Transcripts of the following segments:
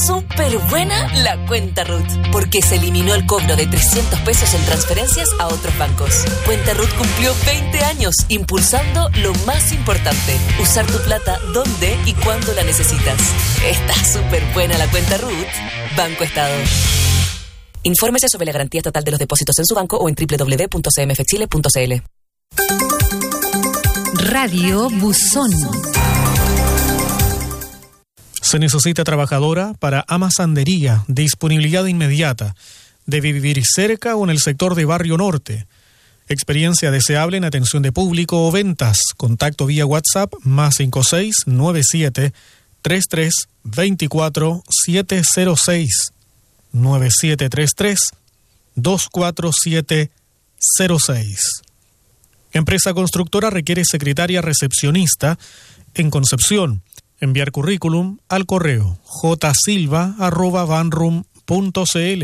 súper buena la cuenta RUT, porque se eliminó el cobro de 300 pesos en transferencias a otros bancos. Cuenta RUT cumplió 20 años impulsando lo más importante, usar tu plata donde y cuando la necesitas. Está súper buena la cuenta RUT. Banco Estado. Infórmese sobre la garantía total de los depósitos en su banco o en www.cmfchile.cl. Radio Buzón. Se necesita trabajadora para amasandería, disponibilidad inmediata. Debe vivir cerca o en el sector de Barrio Norte. Experiencia deseable en atención de público o ventas. Contacto vía WhatsApp +56 97 33 24 706 9733 24706. Empresa constructora requiere secretaria recepcionista en Concepción. Enviar currículum al correo jsilva@vanrum.cl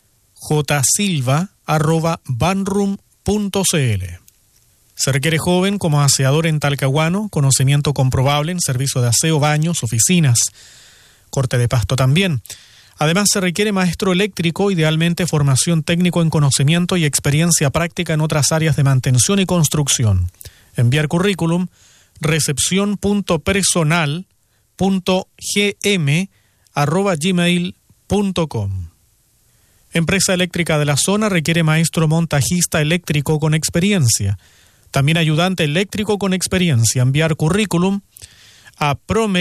jsilva@vanrum.cl. Se requiere joven como aseador en Talcahuano, conocimiento comprobable en servicio de aseo, baños, oficinas, corte de pasto también. Además, se requiere maestro eléctrico, idealmente formación técnico en conocimiento y experiencia práctica en otras áreas de mantención y construcción. Enviar currículum recepción.personal.gm@gmail.com. Empresa eléctrica de la zona requiere maestro montajista eléctrico con experiencia. También ayudante eléctrico con experiencia. Enviar currículum a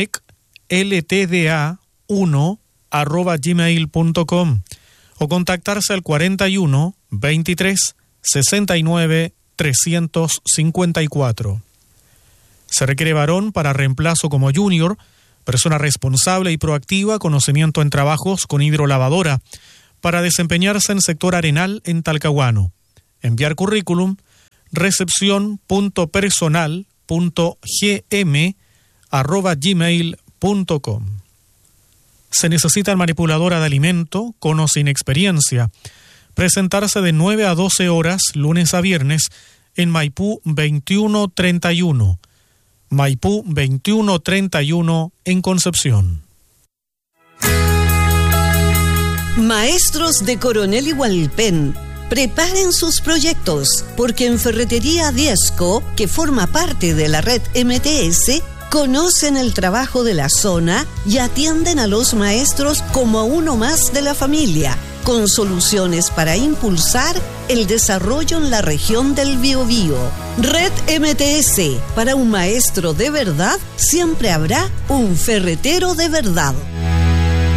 promecltda1@gmail.com o contactarse al 41 23 69 354. Se requiere varón para reemplazo como junior, persona responsable y proactiva, conocimiento en trabajos con hidrolavadora, para desempeñarse en sector arenal en Talcahuano. Enviar currículum recepción.personal.gm@gmail.com. Se necesita manipuladora de alimento con o sin experiencia. Presentarse de 9 a 12 horas, lunes a viernes, en Maipú 2131. Maipú 2131 en Concepción. Maestros de Coronel y Hualpén, preparen sus proyectos, porque en Ferretería Diezco, que forma parte de la red MTS, conocen el trabajo de la zona y atienden a los maestros como a uno más de la familia, con soluciones para impulsar el desarrollo en la región del Biobío. Red MTS, para un maestro de verdad, siempre habrá un ferretero de verdad.